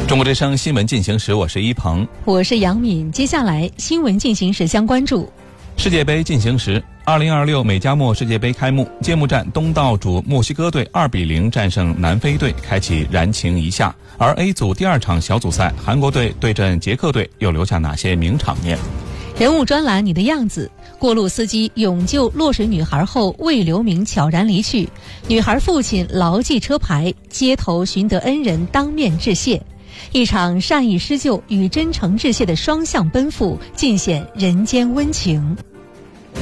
中国之声新闻进行时，我是一鹏， 我是杨敏。接下来新闻进行时相关注。 世界杯进行时，2026美加墨世界杯开幕，揭幕战东道主墨西哥队2-0战胜南非队，开启燃情一夏。而 A 组第2场小组赛，韩国队对阵捷克队，又留下哪些名场面？ 人物专栏，你的样子。过路司机勇救落水女孩后未留名悄然离去，女孩父亲牢记车牌，街头寻得恩人当面致谢。一场善意施救与真诚致谢的双向奔赴，尽显人间温情。